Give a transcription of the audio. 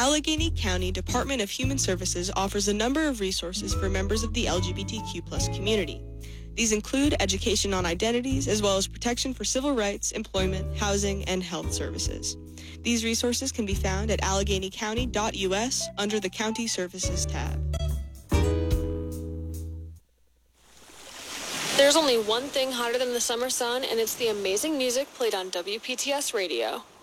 Allegheny County Department of Human Services offers a number of resources for members of the LGBTQ+ community. These include education on identities, as well as protection for civil rights, employment, housing, and health services. These resources can be found at AlleghenyCounty.us under the County Services tab. There's only one thing hotter than the summer sun, and it's the amazing music played on WPTS Radio.